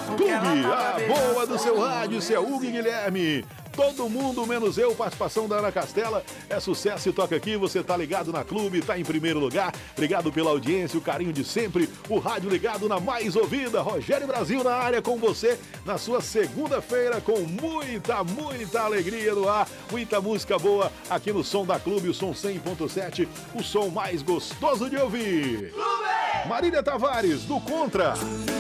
Clube, a boa do seu rádio, seu Hugo e Guilherme. Todo mundo, menos eu, participação da Ana Castela. É sucesso e toca aqui, você tá ligado na Clube, tá em primeiro lugar. Obrigado pela audiência, o carinho de sempre. O rádio ligado na mais ouvida. Rogério Brasil na área com você na sua segunda-feira com muita alegria no ar. Muita música boa aqui no Som da Clube, o Som 100.7, o som mais gostoso de ouvir. Clube! Marília Tavares, do Contra.